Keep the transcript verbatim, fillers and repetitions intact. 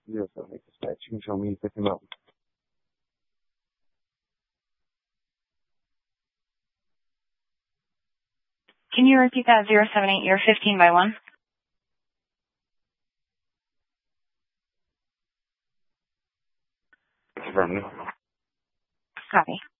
zero seven eight dispatch. You can show me, pick him up. Can you repeat that? zero seven eight, you're fifteen by one. Affirmative. Copy.